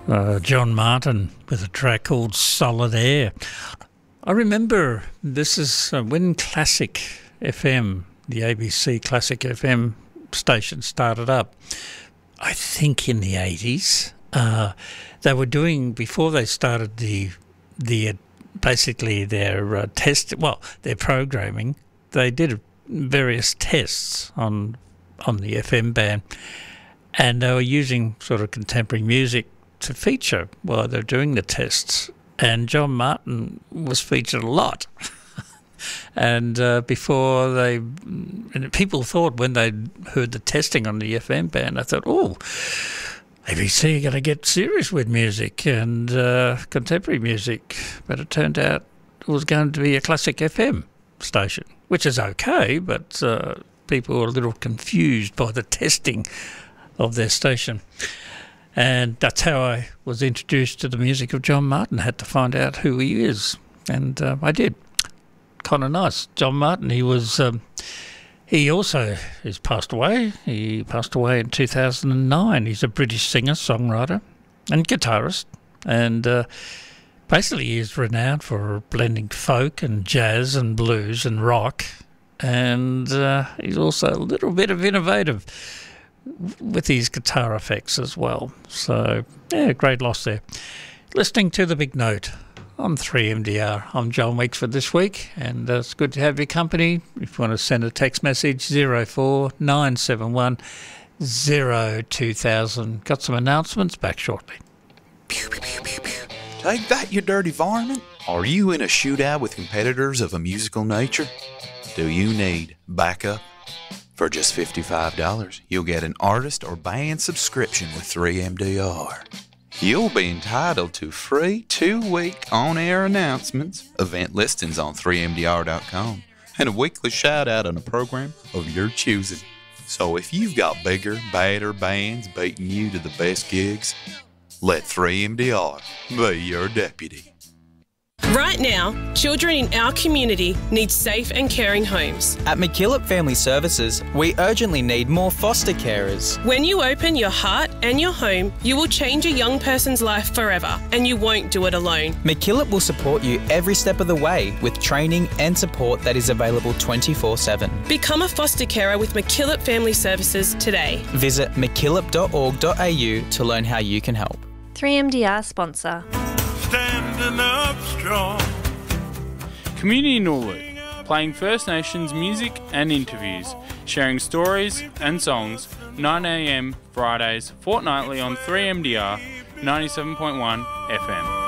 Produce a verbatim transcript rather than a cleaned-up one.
Uh, John Martin with a track called Solid Air. I remember this is uh, when Classic F M, the A B C Classic F M station started up, I think in the eighties. Uh, they were doing, before they started the, the uh, basically their uh, test, well, their programming, they did various tests on on the F M band, and they were using sort of contemporary music to feature while they're doing the tests, and John Martin was featured a lot. And uh, before they, and people thought when they heard the testing on the F M band, I thought, oh, A B C are going to get serious with music and uh, contemporary music. But it turned out it was going to be a Classic F M station, which is okay, but uh, people were a little confused by the testing of their station. And that's how I was introduced to the music of John Martin. I had to find out who he is, and uh, I did. Kind of nice. John Martin, he was, um, he also has passed away. He passed away in two thousand nine. He's a British singer, songwriter and guitarist, and uh, basically he's renowned for blending folk and jazz and blues and rock, and uh, he's also a little bit of innovative with his guitar effects as well. So, yeah, great loss there. Listening to The Big Note on three M D R. I'm John Weeks for this week, and uh, it's good to have your company. If you want to send a text message, zero four nine seven one zero two thousand. Got some announcements, back shortly. Pew, pew, pew, pew, pew. Take that, you dirty varmint. Are you in a shootout with competitors of a musical nature? Do you need backup? For just fifty-five dollars, you'll get an artist or band subscription with three M D R. You'll be entitled to free two-week on-air announcements, event listings on three M D R dot com, and a weekly shout-out on a program of your choosing. So if you've got bigger, badder bands beating you to the best gigs, let three M D R be your deputy. Right now, children in our community need safe and caring homes. At McKillop Family Services, we urgently need more foster carers. When you open your heart and your home, you will change a young person's life forever, and you won't do it alone. McKillop will support you every step of the way with training and support that is available twenty-four seven. Become a foster carer with McKillop Family Services today. Visit mckillop dot org dot a u to learn how you can help. three M D R sponsor. Standing up strong. Community Naulu, playing First Nations music and interviews, sharing stories and songs, nine a m Fridays, fortnightly on three M D R ninety-seven point one F M.